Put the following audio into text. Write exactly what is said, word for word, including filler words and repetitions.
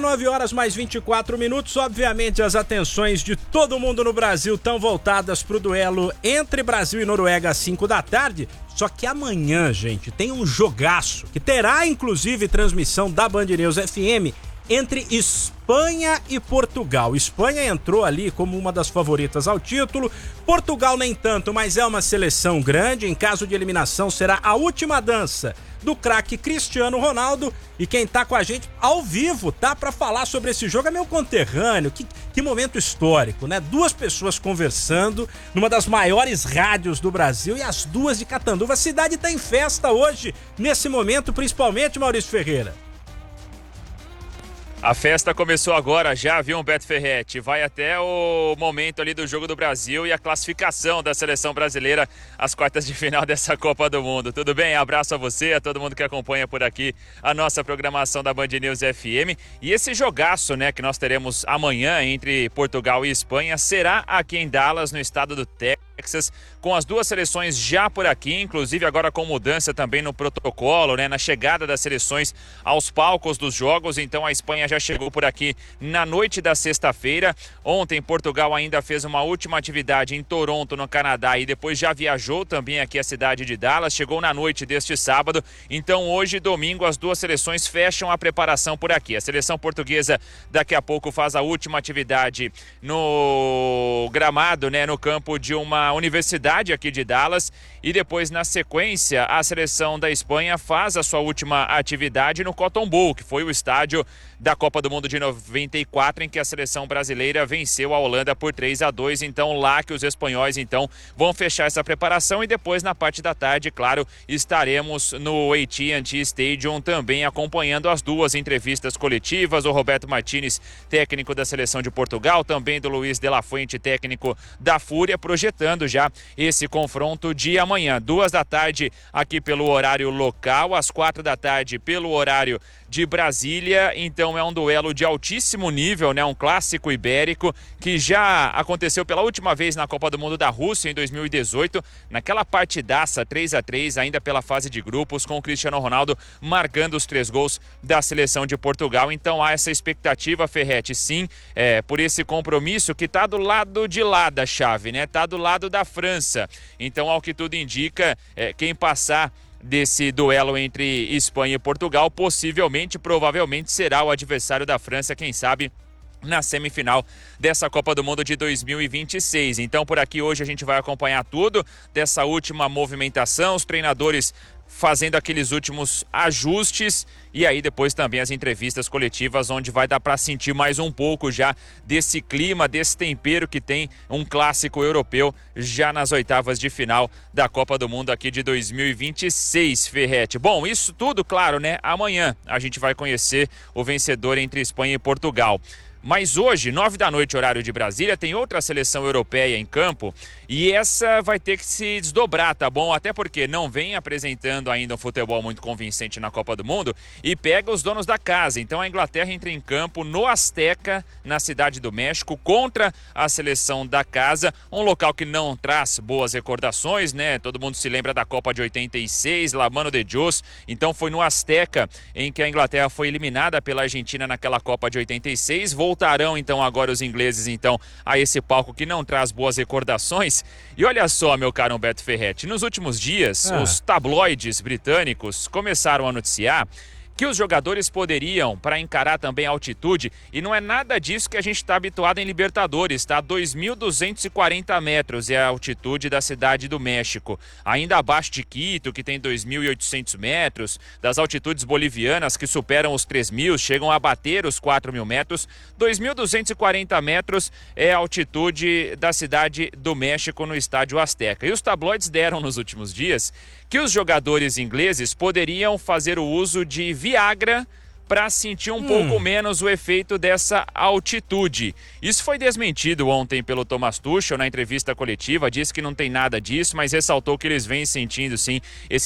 nove horas mais vinte e quatro minutos. Obviamente as atenções de todo mundo no Brasil estão voltadas para o duelo entre Brasil e Noruega às cinco da tarde. Só que amanhã, gente, tem um jogaço que terá inclusive transmissão da Band News F M entre Espanha e Portugal. Espanha entrou ali como uma das favoritas ao título, Portugal nem tanto, mas é uma seleção grande. Em caso de eliminação será a última dança do craque Cristiano Ronaldo. E quem tá com a gente ao vivo, tá, pra falar sobre esse jogo é meu conterrâneo. Que, que momento histórico, né? Duas pessoas conversando numa das maiores rádios do Brasil e as duas de Catanduva. A cidade tá em festa hoje, nesse momento, principalmente, Maurício Ferreira. A festa começou agora já, viu, Beto Ferretti? Vai até o momento ali do Jogo do Brasil e a classificação da seleção brasileira às quartas de final dessa Copa do Mundo. Tudo bem? Abraço a você, a todo mundo que acompanha por aqui a nossa programação da Band News F M. E esse jogaço, né, que nós teremos amanhã entre Portugal e Espanha será aqui em Dallas, no estado do Texas, com as duas seleções já por aqui, inclusive agora com mudança também no protocolo, né, na chegada das seleções aos palcos dos jogos. Então a Espanha já chegou por aqui na noite da sexta-feira. Ontem Portugal ainda fez uma última atividade em Toronto, no Canadá, e depois já viajou também aqui à cidade de Dallas, chegou na noite deste sábado. Então hoje, domingo, as duas seleções fecham a preparação por aqui. A seleção portuguesa daqui a pouco faz a última atividade no gramado, né, no campo de uma universidade aqui de Dallas, e depois na sequência a seleção da Espanha faz a sua última atividade no Cotton Bowl, que foi o estádio da Copa do Mundo de noventa e quatro, em que a seleção brasileira venceu a Holanda por três a dois. Então lá que os espanhóis então vão fechar essa preparação, e depois na parte da tarde, claro, estaremos no A T and T Stadium também acompanhando as duas entrevistas coletivas. O Roberto Martínez, técnico da seleção de Portugal, também do Luiz de la Fuente, técnico da Fúria, projetando já esse confronto de amanhã, duas da tarde aqui pelo horário local, às quatro da tarde pelo horário de Brasília. Então é um duelo de altíssimo nível, né? Um clássico ibérico que já aconteceu pela última vez na Copa do Mundo da Rússia em dois mil e dezoito, naquela partidaça três a três, ainda pela fase de grupos, com o Cristiano Ronaldo marcando os três gols da seleção de Portugal. Então há essa expectativa, Ferretti, sim, é, por esse compromisso que tá do lado de lá da chave, né? Tá do lado da França. Então, ao que tudo indica, é, quem passar desse duelo entre Espanha e Portugal possivelmente, provavelmente será o adversário da França, quem sabe na semifinal dessa Copa do Mundo de dois mil e vinte e seis. Então por aqui hoje a gente vai acompanhar tudo dessa última movimentação, os treinadores fazendo aqueles últimos ajustes, e aí depois também as entrevistas coletivas, onde vai dar para sentir mais um pouco já desse clima, desse tempero que tem um clássico europeu já nas oitavas de final da Copa do Mundo aqui de dois mil e vinte e seis, Ferretti. Bom, isso tudo, claro, né? Amanhã a gente vai conhecer o vencedor entre Espanha e Portugal. Mas hoje, nove da noite, horário de Brasília, tem outra seleção europeia em campo, e essa vai ter que se desdobrar, tá bom? Até porque não vem apresentando ainda um futebol muito convincente na Copa do Mundo e pega os donos da casa. Então a Inglaterra entra em campo no Azteca, na Cidade do México, contra a seleção da casa, um local que não traz boas recordações, né? Todo mundo se lembra da Copa de oitenta e seis, La Mano de Dios. Então foi no Azteca em que a Inglaterra foi eliminada pela Argentina naquela Copa de oitenta e seis. Voltarão então agora os ingleses então a esse palco que não traz boas recordações. E olha só, meu caro Humberto Ferretti, nos últimos dias ah. os tabloides britânicos começaram a noticiar que os jogadores poderiam, para encarar também a altitude, e não é nada disso que a gente está habituado em Libertadores, tá? dois mil duzentos e quarenta metros é a altitude da Cidade do México, ainda abaixo de Quito, que tem dois mil e oitocentos metros, das altitudes bolivianas que superam os três mil, chegam a bater os quatro mil metros. dois mil duzentos e quarenta metros é a altitude da Cidade do México no Estádio Azteca. E os tabloides deram nos últimos dias que os jogadores ingleses poderiam fazer o uso de Viagra para sentir um hum. pouco menos o efeito dessa altitude. Isso foi desmentido ontem pelo Thomas Tuchel na entrevista coletiva, disse que não tem nada disso, mas ressaltou que eles vêm sentindo sim esse